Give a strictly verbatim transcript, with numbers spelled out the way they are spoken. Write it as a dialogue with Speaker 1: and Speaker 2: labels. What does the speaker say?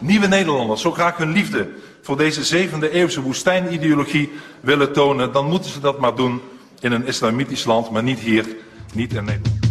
Speaker 1: nieuwe Nederlanders zo graag hun liefde voor deze zevende eeuwse woestijnideologie willen tonen, dan moeten ze dat maar doen in een islamitisch land, maar niet hier, niet in Nederland.